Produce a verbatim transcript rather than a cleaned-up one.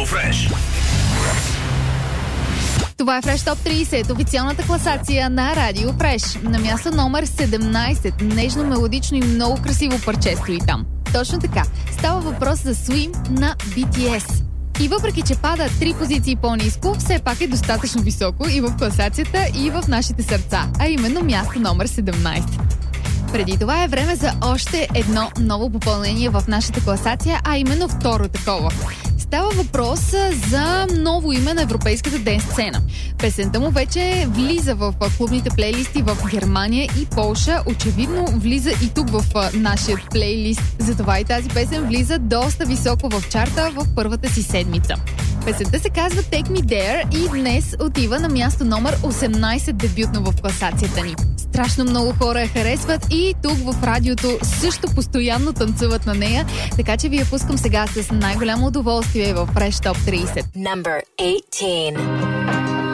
Фреш. Това е Fresh Top трийсет, официалната класация на Радио Фреш. На място номер седемнайсет, нежно, мелодично и много красиво парче стои там. Точно така, става въпрос за Swim на Би Ти Ес. И въпреки, че пада три позиции по-ниско, все пак е достатъчно високо и в класацията, и в нашите сърца, а именно място номер седемнайсет. Преди това е време за още едно ново попълнение в нашата класация, а именно второ такова. Става въпрос за ново име на европейската ден сцена. Песента му вече влиза в клубните плейлисти в Германия и Полша. Очевидно влиза и тук в нашия плейлист. Затова и тази песен влиза доста високо в чарта в първата си седмица. Песента се казва Take Me There и днес отива на място номер осемнайсет дебютно в класацията ни. Страшно много хора я харесват и тук в радиото също постоянно танцуват на нея, така че ви я пускам сега с най-голямо удоволствие в Fresh Top трийсет. Number eighteen.